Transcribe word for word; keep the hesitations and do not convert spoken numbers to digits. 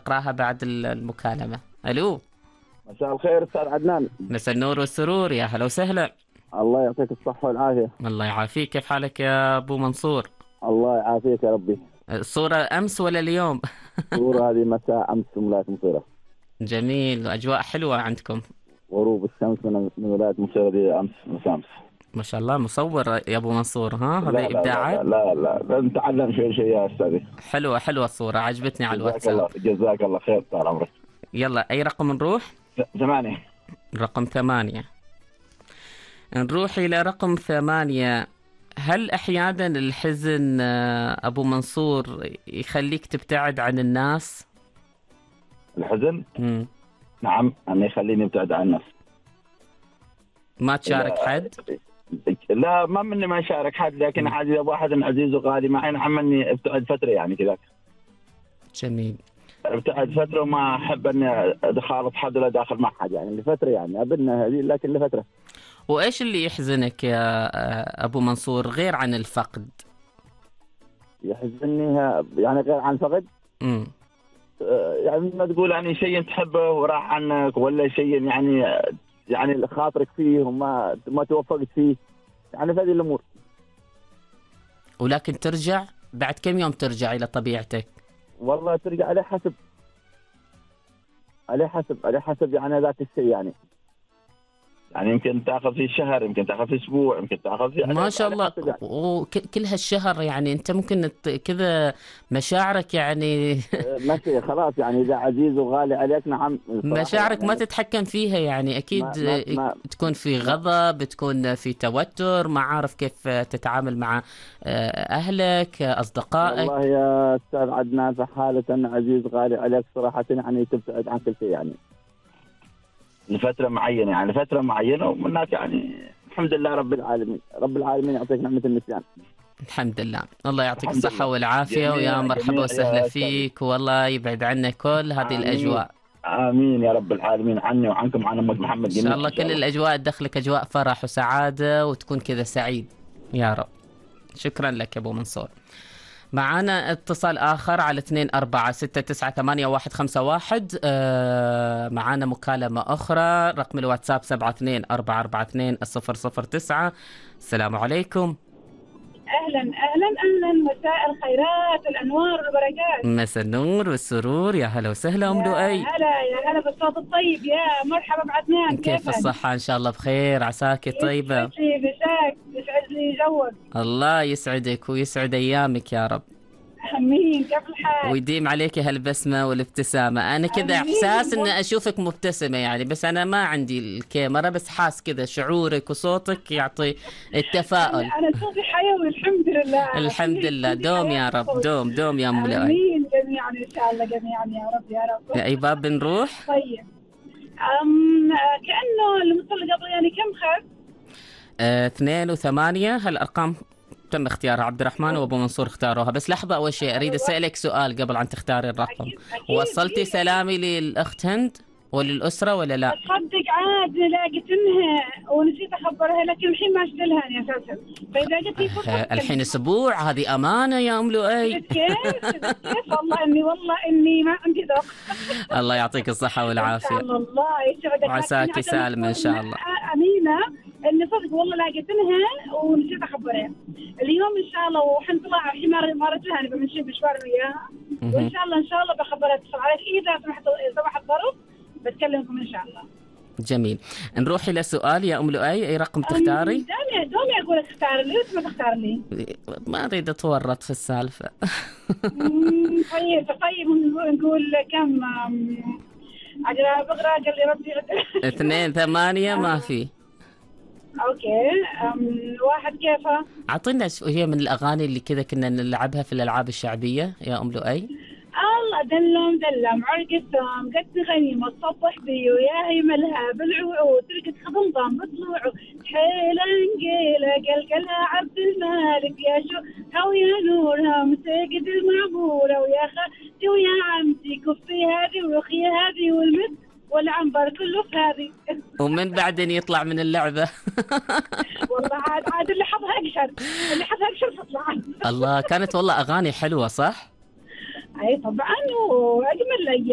نقراها بعد المكالمة. ألو. مساء الخير أستاذ عدنان. مساء النور والسرور، يا هلا وسهلا. الله يعطيك الصحة والعافية. الله يعافيك، كيف حالك يا أبو منصور؟ الله يعافيك يا ربي. الصورة أمس ولا اليوم؟ الصورة هذه مساء أمس من ولاية مصيرة. جميل، أجواء حلوة عندكم. غروب الشمس من من ولاية مصيرة دي أمس مساء أمس. ما شاء الله، مصور يا أبو منصور، ها هذه إبداعات. لا لا لا نتعلم شيء شيء يا أستاذي. حلوة حلوة الصورة، عجبتني على جزاك الواتساب. الله جزاك الله خير طال عمرك. يلا أي رقم نروح؟ ثمانية. رقم ثمانية. نروح إلى رقم ثمانية. هل أحيانا الحزن أبو منصور يخليك تبتعد عن الناس؟ الحزن؟ مم. نعم، أنا يخليني ابتعد عن الناس. ما تشارك حد؟ لا، ما مني ما أشارك حد، لكن حاجة واحد عزيز وغالي معي، نعم مني ابتعد فترة يعني كذا. جميل. ابتعد فترة وما أحب أني أخالط حد ولا داخل مع حد يعني لفترة، يعني أبنى هذه لكن لفترة. وإيش اللي يحزنك يا أبو منصور غير عن الفقد؟ يحزنني يعني غير عن الفقد؟ امم يعني ما تقول يعني شيء تحبه وراح عنك، ولا شيء يعني يعني خاطرك فيه وما ما توفقت فيه، يعني في هذه الأمور. ولكن ترجع بعد كم يوم ترجع إلى طبيعتك؟ والله ترجع على حسب على حسب على حسب يعني ذاك الشيء يعني يعني يمكن تاخذ في شهر، يمكن تاخذ في اسبوع، يمكن تاخذ في ما شاء الله. يعني. وكل هالشهر يعني انت ممكن كذا مشاعرك يعني ماشي خلاص يعني اذا عزيز وغالي عليك نعم. مشاعرك يعني ما تتحكم فيها يعني اكيد. ما ما ما تكون في غضب، تكون في توتر، ما عارف كيف تتعامل مع اهلك اصدقائك. والله يا استاذ عدنان في حالة ان عزيز غالي عليك صراحة يعني تبتعد عن كل شيء يعني لفترة معينة، يعني لفترة معينة، ومنك يعني الحمد لله رب العالمين. رب العالمين يعطيك نعمة النسيان. الحمد لله، الله يعطيك الصحة والعافية، ويا مرحبا وسهلا فيك، والله يبعد عنا كل هذه الأجواء. آمين يا رب العالمين، عني وعنكم وعن أمة محمد جميعا. إن شاء الله كل الأجواء تدخلك أجواء فرح وسعادة، وتكون كذا سعيد يا رب. شكرا لك يا أبو منصور. معانا اتصال آخر على اثنين أربعة ستة تسعة ثمانية واحد خمسة واحد. آه معانا مكالمة أخرى، رقم الواتساب سبعة اثنين أربعة أربعة اثنين صفر صفر تسعة. السلام عليكم. أهلا أهلا أهلا، مساء الخيرات والأنوار والبركات. مساء النور والسرور، يا هلا وسهلا أم لؤي. يا هلا يا هلا بالصوت الطيب، يا مرحبا بعدنان. كيف الصحة؟ إن شاء الله بخير، عساكي طيبة. يسعد لي مساك، يسعد لي جوك. الله يسعدك ويسعد أيامك يا رب. امين. كيف الحال؟ ويديم عليك هالبسمة والابتسامة. أنا كذا إحساس إن أشوفك مبتسمة يعني، بس أنا ما عندي الكاميرا، بس حاس كذا شعورك وصوتك يعطي التفاؤل. أنا صوتي حيوي الحمد لله. الحمد لله، دوم يا رب، دوم دوم يا أم لؤي. امين جميعا ان شاء الله، جميعا يا رب يا رب. يا أي باب بنروح؟ طيب أم كأنه المتصل قبل يعني كم خذ؟ اه اثنين وثمانية. هالأرقام تم اختيارها، عبد الرحمن وابو منصور اختاروها. بس لحظة، أول شيء أريد أسألك سؤال قبل أن تختاري الرقم. أكيد أكيد. وصلتي سلامي للأخت هند وللأسرة ولا لا؟ أصدق عاد لقيت إنها ونسيت أخبرها، لكن الحين ما أشتلها يا أساسا، فإذا قلت لي فرصة الحين أسبوع، هذه أمانة يا أم لؤي. كيف كيف والله إني والله إني ما عندي ذوق. الله يعطيك الصحة والعافية. الله يسعدك. وعساك سالم إن شاء الله. أمينة إني صدق والله لقيت إنها ونسيت أخبرها اليوم إن شاء الله، وحنطلع الحين ما رجلها نبي نمشي مشوار وياها، وإن شاء الله إن شاء الله بخبرها اتصل عليك إذا سمحت سمح الظرف بتكلمكم إن شاء الله. جميل. نروح إلى سؤال يا أم لؤي، أي رقم تختاري؟ دومي دومي أقول لك اختار لي، ما تختار لي. ما أريد أتورط في السالفة. طيب طيب نقول كم؟ أجرا بغرا قال لي ربي. اثنين ثمانية ما في. أوكي واحد كيفه؟ أعطينا هي من الأغاني اللي كذا كنا نلعبها في الألعاب الشعبية يا أم لؤي. الله دلم دلم عرق الثام قد غنيمة الصبح بي وياهي ملها بالعود تركت خضمضم بطلوعه حيلة نقيلة قلقلها عبد المالك يا شو هويا نورها مساقد المعمورة ويا خالتي ويا عمتي كفي هذه وأخي هذه والمد والعنبر كله في هذه. ومن بعدين يطلع من اللعبة. والله عاد عاد اللي حظها أقشر، اللي حظها أقشر تطلع. الله، كانت والله أغاني حلوة صح؟ أي طبعا، وأجمل